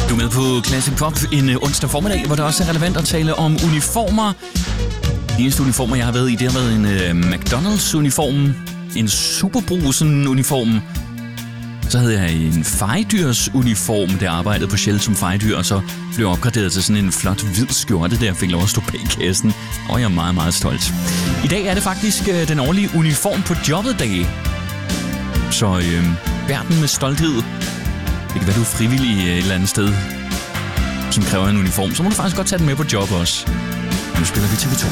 Du er med på Classic Pop en onsdag formiddag, hvor det også er relevant at tale om uniformer. De eneste uniformer, jeg har været i, det har været en McDonald's-uniform, en Superbrugsen-uniform. Så havde jeg en fejdyrs-uniform, der arbejdede på Shell som fejdyr, og så blev jeg opgraderet til sådan en flot hvid skjorte, der fik lov at stå bag kassen. Og jeg er meget, meget stolt. I dag er det faktisk den årlige uniform på jobbet-dag. Så bær den med stolthed. Det kan være, du er frivillig et eller andet sted, som kræver en uniform. Så må du faktisk godt tage den med på job også. Nu spiller vi TV2.